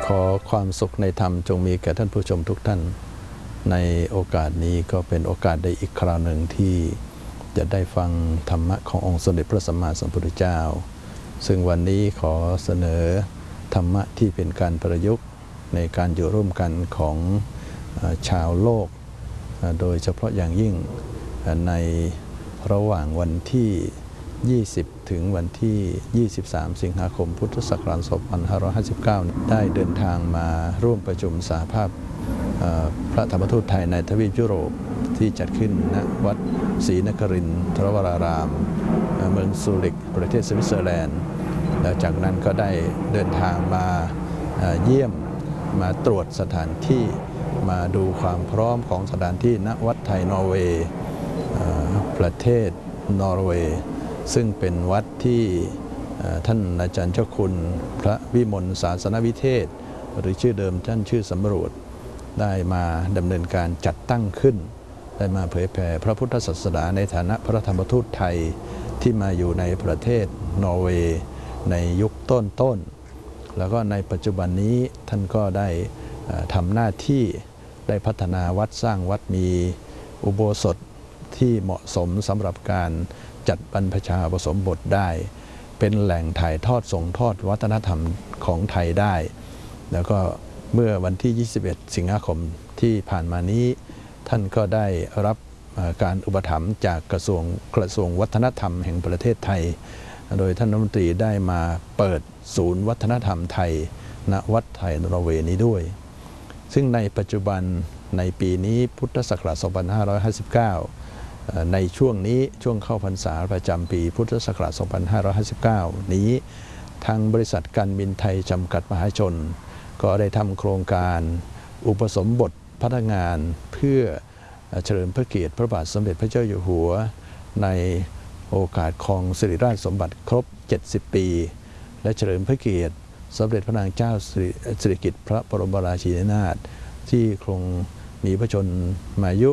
ขอความสุขในธรรมจงมีแก่ท่านผู้ชมทุกท่านในโอกาสนี้ก็เป็นโอกาสได้อีกคราวหนึ่งที่จะได้ฟังธรรมะขององค์สมเด็จพระสัมมาสัมพุทธเจ้าซึ่งวันนี้ขอเสนอธรรมะที่เป็นการประยุกต์ในการอยู่ร่วมกันของชาวโลกโดยเฉพาะอย่างยิ่งในระหว่างวันที่20ถึงวันที่23สิงหาคมพุทธศักราช2559ได้เดินทางมาร่วมประชุมสหภาพพระธรรมทูตไทยในทวีปยุโรปที่จัดขึ้นณวัดศรีนครินทรวรารามเมืองซูริกประเทศสวิตเซอร์แลนด์แล้วจากนั้นก็ได้เดินทางมาเยี่ยมมาตรวจสถานที่มาดูความพร้อมของสถานที่ณวัดไทยนอร์เวย์ประเทศนอร์เวย์ซึ่งเป็นวัดที่ท่านอาจารย์เจ้าคุณพระวิมลศาสนวิเทศหรือชื่อเดิมท่านชื่อสำรวจได้มาดำเนินการจัดตั้งขึ้นได้มาเผยแผ่พระพุทธศาสนาในฐานะพระธรรมทูตไทยที่มาอยู่ในประเทศนอร์เวย์ในยุคต้นแล้วก็ในปัจจุบันนี้ท่านก็ได้ทำหน้าที่ได้พัฒนาวัดสร้างวัดมีอุโบสถที่เหมาะสมสำหรับการจัดบรรพชาอุปสมบทได้เป็นแหล่งถ่ายทอดส่งทอดวัฒนธรรมของไทยได้แล้วก็เมื่อวันที่21สิงหาคมที่ผ่านมานี้ท่านก็ได้รับการอุปถัมภ์จากกระทรวงวัฒนธรรมแห่งประเทศไทยโดยท่านรัฐมนตรีได้มาเปิดศูนย์วัฒนธรรมไทยณวัดไทยนอร์เวย์นี้ด้วยซึ่งในปัจจุบันในปีนี้พุทธศักราช2559ในช่วงนี้ช่วงเข้าพรรษาประจำปีพุทธศักราช2559นี้ทางบริษัทการบินไทยจำกัดมหาชนก็ได้ทำโครงการอุปสมบทพนักงานเพื่อเฉลิมพระเกียรติพระบาทสมเด็จพระเจ้าอยู่หัวในโอกาสครองสิริราชสมบัติครบ70ปีและเฉลิมพระเกียรติสมเด็จพระนางเจ้าสิริกิติ์พระบรมราชินีนาถที่คงมีพระชนมายุ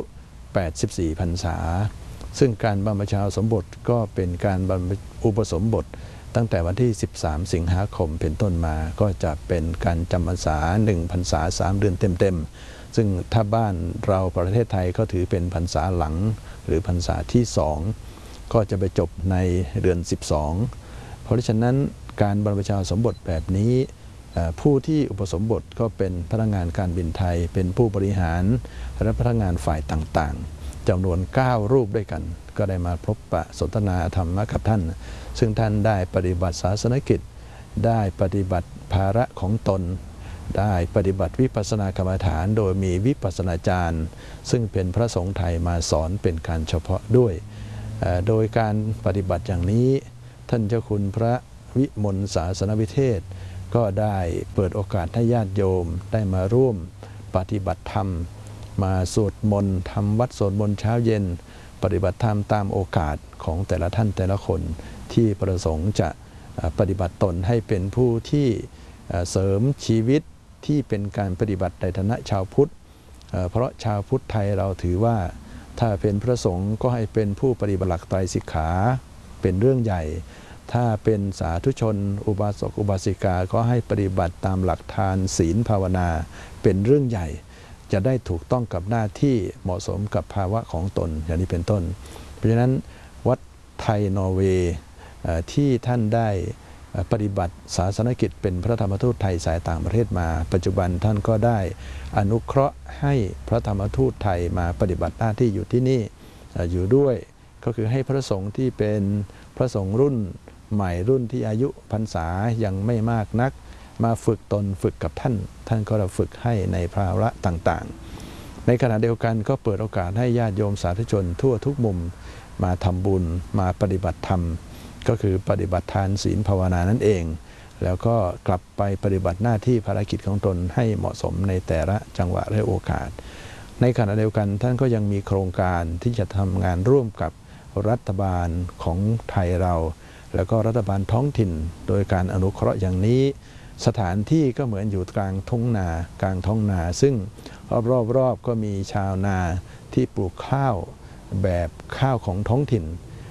84พรรษาซึ่งการบรรพชาสมบทก็เป็นการอุปสมบทตั้งแต่วันที่13สิงหาคมเป็นต้นมาก็จะเป็นการจำพรรษา1พรรษา3เดือนเต็มๆซึ่งถ้าบ้านเราประเทศไทยก็ถือเป็นพรรษาหลังหรือพรรษาที่2ก็จะไปจบในเดือน12เพราะฉะนั้นการบรรพชาสมบทแบบนี้ผู้ที่อุปสมบทก็เป็นพนักงานการบินไทยเป็นผู้บริหารและพนักงานฝ่ายต่างๆจำนวน9รูปด้วยกันก็ได้มาพบปะสนทนาธรรมะกับท่านซึ่งท่านได้ปฏิบัติศาสนกิจได้ปฏิบัติภาระของตนได้ปฏิบัติวิปัสสนากรรมฐานโดยมีวิปัสสนาจารย์ซึ่งเป็นพระสงฆ์ไทยมาสอนเป็นการเฉพาะด้วยโดยการปฏิบัติอย่างนี้ท่านเจ้าคุณพระวิมลศาสนวิเทศก็ได้เปิดโอกาสให้ญาติโยมได้มาร่วมปฏิบัติธรรมมาสวดมนต์ทำวัดสวดมนต์เช้าเย็นปฏิบัติธรรมตามโอกาสของแต่ละท่านแต่ละคนที่ประสงค์จะปฏิบัติตนให้เป็นผู้ที่เสริมชีวิตที่เป็นการปฏิบัติในฐานะชาวพุทธเพราะชาวพุทธไทยเราถือว่าถ้าเป็นพระสงฆ์ก็ให้เป็นผู้ปฏิบัติหลักไตรสิกขาเป็นเรื่องใหญ่ถ้าเป็นสาธุชนอุบาสกอุบาสิกาก็ให้ปฏิบัติตามหลักทานศีลภาวนาเป็นเรื่องใหญ่จะได้ถูกต้องกับหน้าที่เหมาะสมกับภาวะของตนอย่างนี้เป็นต้นเพราะฉะนั้นวัดไทยนอร์เวย์ที่ท่านได้ปฏิบัติศาสนกิจเป็นพระธรรมทูตไทยสายต่างประเทศมาปัจจุบันท่านก็ได้อนุเคราะห์ให้พระธรรมทูตไทยมาปฏิบัติหน้าที่อยู่ที่นี่อยู่ด้วยก็คือให้พระสงฆ์ที่เป็นพระสงฆ์รุ่นใหม่รุ่นที่อายุพรรษายังไม่มากนักมาฝึกตนฝึกกับท่านก็จะฝึกให้ในภาระต่างๆในขณะเดียวกันก็เปิดโอกาสให้ญาติโยมสาธุชนทั่วทุกมุมมาทำบุญมาปฏิบัติธรรมก็คือปฏิบัติทานศีลภาวนานั่นเองแล้วก็กลับไปปฏิบัติหน้าที่ภารกิจของตนให้เหมาะสมในแต่ละจังหวะและโอกาสในขณะเดียวกันท่านก็ยังมีโครงการที่จะทำงานร่วมกับรัฐบาลของไทยเราแล้วก็รัฐบาลท้องถิ่นโดยการอนุเคราะห์อย่างนี้สถานที่ก็เหมือนอยู่กลางทุ่งนากลางท้องนาซึ่งรอบๆก็มีชาวนาที่ปลูกข้าวแบบข้าวของท้องถิ่น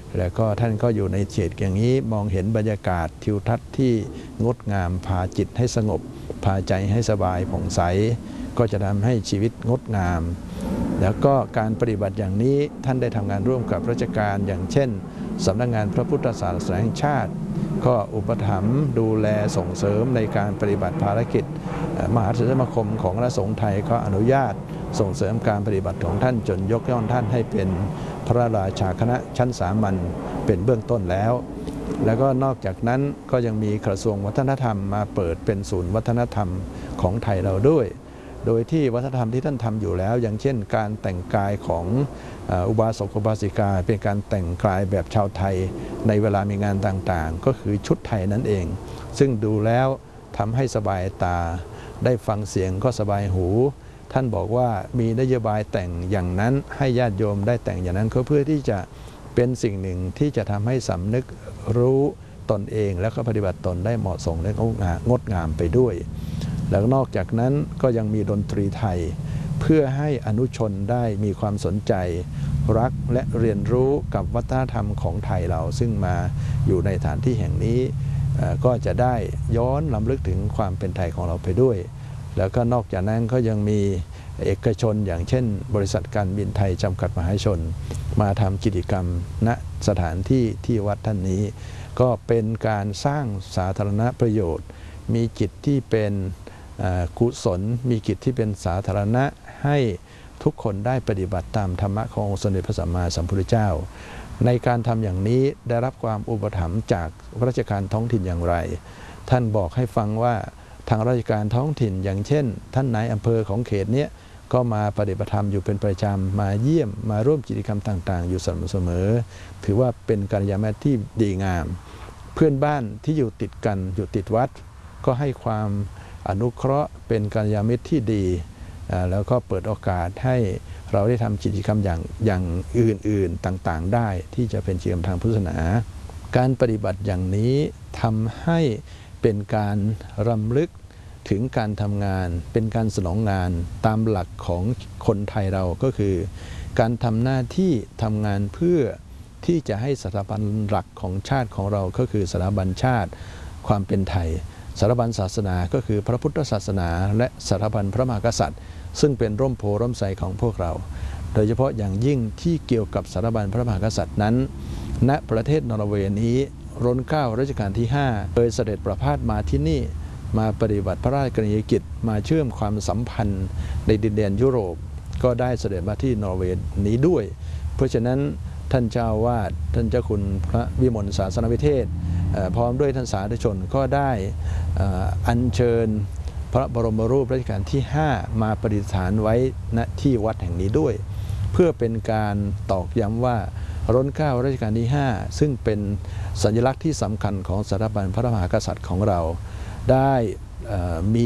แล้วก็ท่านก็อยู่ในเขตอย่างนี้มองเห็นบรรยากาศทิวทัศน์ที่งดงามพาจิตให้สงบพาใจให้สบายผ่องใสก็จะทำให้ชีวิตงดงามแล้วก็การปฏิบัติอย่างนี้ท่านได้ทำงานร่วมกับราชการอย่างเช่นสำนักงานพระพุทธศาสนาแห่งชาติก็อุปถัมภ์ดูแลส่งเสริมในการปฏิบัติภารกิจมหาเถรสมาคมของคณะสงฆ์ไทยก็อนุญาตส่งเสริมการปฏิบัติของท่านจนยกย่องท่านให้เป็นพระราชาคณะชั้นสามัญเป็นเบื้องต้นแล้วก็นอกจากนั้นก็ยังมีกระทรวงวัฒนธรรมมาเปิดเป็นศูนย์วัฒนธรรมของไทยเราด้วยโดยที่วัฒนธรรมที่ท่านทำอยู่แล้วอย่างเช่นการแต่งกายของอุบาสกอุบาสิกาเป็นการแต่งกายแบบชาวไทยในเวลามีงานต่างๆก็คือชุดไทยนั่นเองซึ่งดูแล้วทำให้สบายตาได้ฟังเสียงก็สบายหูท่านบอกว่ามีนโยบายแต่งอย่างนั้นให้ญาติโยมได้แต่งอย่างนั้นก็เพื่อที่จะเป็นสิ่งหนึ่งที่จะทำให้สำนึกรู้ตนเองแล้วก็ปฏิบัติตนได้เหมาะสมและงดงามไปด้วยแล้วนอกจากนั้นก็ยังมีดนตรีไทยเพื่อให้อนุชนได้มีความสนใจรักและเรียนรู้กับวัฒนธรรมของไทยเราซึ่งมาอยู่ในสถานที่แห่งนี้ก็จะได้ย้อนรำลึกถึงความเป็นไทยของเราไปด้วยแล้วก็นอกจากนั้นก็ยังมีเอกชนอย่างเช่นบริษัทการบินไทยจำกัดมหาชนมาทำกิจกรรมณสถานที่ที่วัดท่านนี้ก็เป็นการสร้างสาธารณประโยชน์มีกิจที่เป็นกุศลมีกิจที่เป็นสาธารณะให้ทุกคนได้ปฏิบัติตามธรรมะขององค์สมเด็จพระสัมมาสัมพุทธเจ้าในการทำอย่างนี้ได้รับความอุปถัมภ์จากราชการท้องถิ่นอย่างไรท่านบอกให้ฟังว่าทางราชการท้องถิ่นอย่างเช่นท่านนายอำเภอของเขตนี้ก็มาปฏิบัติธรรมอยู่เป็นประจำมาเยี่ยมมาร่วมกิจกรรมต่างๆอยู่เสมอถือว่าเป็นกัลยาณมิตรที่ดีงามเพื่อนบ้านที่อยู่ติดกันอยู่ติดวัดก็ให้ความอนุเคราะห์เป็นกัลยาณมิตรที่ดีแล้วก็เปิดโอกาสให้เราได้ทำกิจกรรมอย่างอื่นๆต่างๆได้ที่จะเป็นกิจกรรมทางพุทธศาสนาการปฏิบัติอย่างนี้ทำให้เป็นการรำลึกถึงการทำงานเป็นการสนองงานตามหลักของคนไทยเราก็คือการทำหน้าที่ทำงานเพื่อที่จะให้สถาบันหลักของชาติของเราก็คือสถาบันชาติความเป็นไทยสถาบันศาสนาก็คือพระพุทธศาสนาและสถาบันพระมหากษัตริย์ซึ่งเป็นร่มโพร่มไทรของพวกเราโดยเฉพาะอย่างยิ่งที่เกี่ยวกับสถาบันพระมหากษัตริย์นั้นณประเทศนอร์เวย์นี้รัชกาลรัชกาลที่5เคยเสด็จประพาสมาที่นี่มาปฏิบัติพระราชกรณียกิจมาเชื่อมความสัมพันธ์ในดินแดนยุโรปก็ได้เสด็จมาที่นอร์เวย์นี้ด้วยเพราะฉะนั้นท่านเจ้าวาดท่านเจ้าคุณพระวิมลศาสนวิเทศพร้อมด้วยท่านสาธุชนก็ได้อัญเชิญพระบรมรูปรัชกาลที่5มาประดิษฐานไว้ณที่วัดแห่งนี้ด้วยเพื่อเป็นการตอกย้ำว่ารัชกาลรัชกาลที่5ซึ่งเป็นสัญลักษณ์ที่สำคัญของสถาบันพระมหากษัตริย์ของเราได้มี